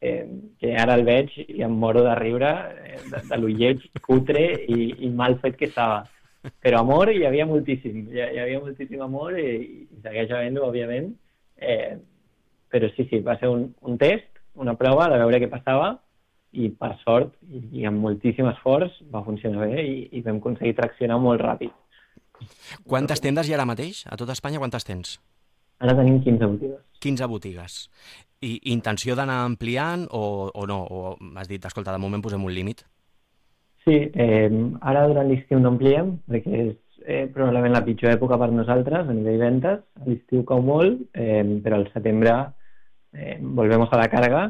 que ara el veig i em moro de riure de lo lleig, cutre i mal fet que estava. Però amor hi havia moltíssim, hi havia moltíssim amor i segueix havent-ho, òbviament. Però sí, va ser un test, una prova de veure què passava i per sort i amb moltíssim esforç va funcionar bé i vam aconseguir traccionar molt ràpid. Quantes tendes hi ha ara mateix? A tot Espanya quantes tens? Ara tenim 15 botigues. 15 botigues. I intenció d'anar ampliant o no? O m'has dit, escolta, de moment posem un límit? Sí, ara durant l'estiu no ampliem, perquè és probablement la pitjor època per nosaltres a nivell ventes. A l'estiu cau molt, però al setembre volvemos a la carga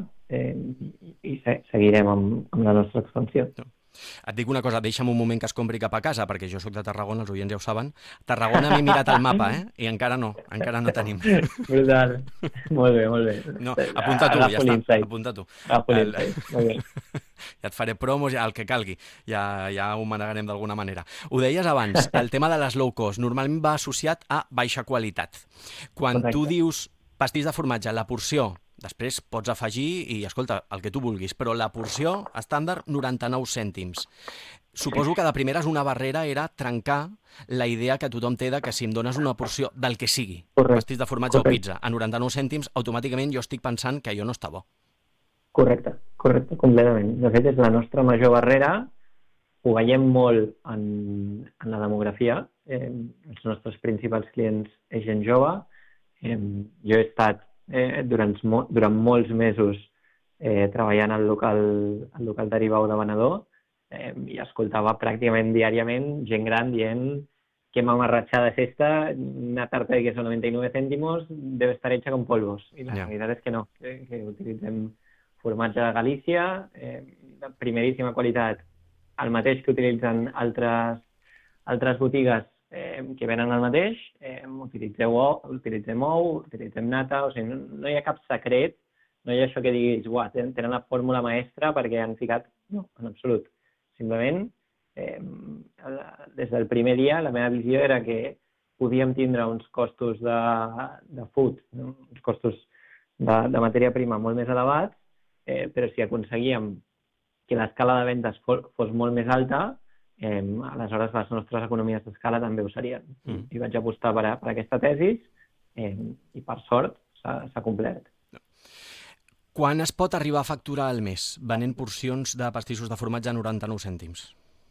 i seguirem amb la nostra expansió. Et dic una cosa, deixa'm un moment que es compri cap a casa, perquè jo sóc de Tarragona, els oients ja ho saben. Tarragona m'he mirat el mapa, I encara no tenim. Brutal. Molt bé. No, apunta tu, ja està, apunta tu. Molt bé. Ja et faré promos, el que calgui, ja ho manegarem d'alguna manera. Ho deies abans, el tema de les low cost normalment va associat a baixa qualitat. Quan tu dius pastís de formatge, la porció, després pots afegir i, escolta, el que tu vulguis, però la porció estàndard 99 cèntims. Suposo que de primeres una barrera era trencar la idea que tothom té de que si em dones una porció del que sigui, pastís de formatge o pizza, a 99 cèntims, automàticament jo estic pensant que allò no està bo. Correcte, completament. De fet, és la nostra major barrera. Ho veiem molt en la demografia. Els nostres principals clients és gent jove. Jo he estat durant molts mesos treballant al local d'Aribau de Venedor i escoltava pràcticament diàriament gent gran dient que mamarrachada es esta, una tarta de queso 99 céntimos debe estar hecha con polvos. I la veritat és que no, que utilitzem formatge de Galícia, de primeríssima qualitat, el mateix que utilitzen altres botigues que venen el mateix, utilitzem ou, utilitzem nata, o sigui, no hi ha cap secret, no hi ha això que diguis, tenen la fórmula maestra perquè han ficat... No, en absolut. Simplement, des del primer dia, la meva visió era que podíem tindre uns costos de food, uns costos de matèria prima molt més elevats, però si aconseguíem que l'escala de vendes fos molt més alta, aleshores les nostres economies d'escala també ho serien. I vaig apostar per aquesta tesi i per sort s'ha complert. Quan es pot arribar a facturar al mes venent porcions de pastissos de formatge a 99 cèntims?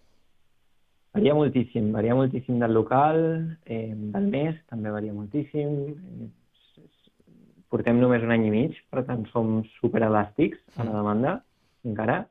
Varia moltíssim del local, del mes també varia moltíssim. Portem només un any i mig, per tant som superelàstics a la demanda, encara.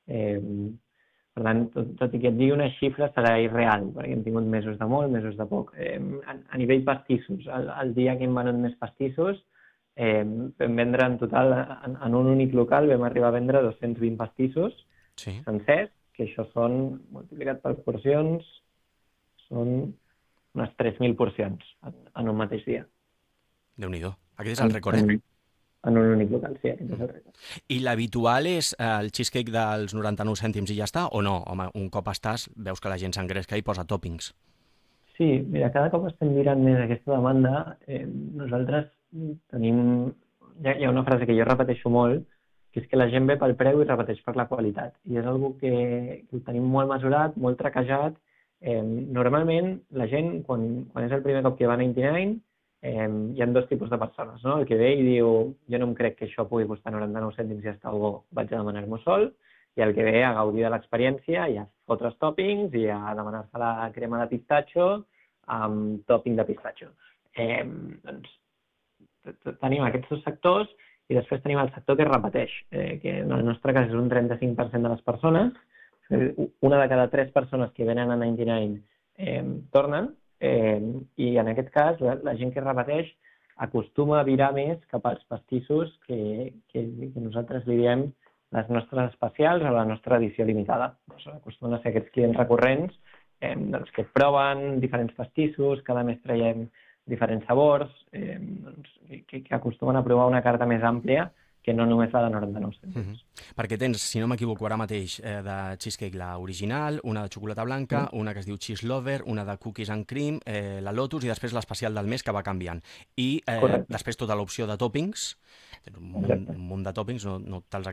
Per tant, tot i que et digui una xifra serà irreal, perquè hem tingut mesos de molt, mesos de poc. A nivell pastissos, el dia que hem venut més pastissos, vam vendre en total, en un únic local, vam arribar a vendre 220 pastissos sencers, que això són, multiplicat per porcions, són unes 3.000 porcions en un mateix dia. Déu-n'hi-do. Aquest és el rècord, En un únic local, sí, aquest és el rècord. I l'habitual és el cheesecake dels 99 cèntims i ja està, o no? Home, un cop estàs, veus que la gent s'engresca i posa tòpings. Sí, mira, cada cop estem mirant més aquesta demanda. Nosaltres tenim... Hi ha una frase que jo repeteixo molt, que és que la gent ve pel preu i repeteix per la qualitat. I és una cosa que ho tenim molt mesurat, molt traquejat. Normalment, la gent, quan és el primer cop que va a 99, hi ha dos tipus de persones, no? El que ve i diu, jo no em crec que això pugui costar 99 cèntims i ja està bo, vaig a demanar-m'ho sol, i el que ve a gaudir de l'experiència i a fotre els tòpings i a demanar-se la crema de pistatxo amb tòping de pistatxo. Doncs tenim aquests dos sectors i després tenim el sector que es repeteix, que en el nostre cas és un 35% de les persones, una de cada 3 persones que venen a 99 tornen, i en aquest cas la gent que repeteix acostuma a virar més cap als pastissos que nosaltres li diem les nostres especials o la nostra edició limitada. Acostumen a ser aquests clients recurrents que proven diferents pastissos, cada mes traiem diferents sabors, que acostumen a provar una carta més àmplia que no només la de 99 cèntims. Perquè tens, si no m'equivoco ara mateix, de cheesecake la original, una de xocolata blanca, una que es diu Cheese Lover, una de cookies and cream, la Lotus i després l'especial del mes que va canviant. I després tota l'opció de tòpings, un munt de tòpings, no te'ls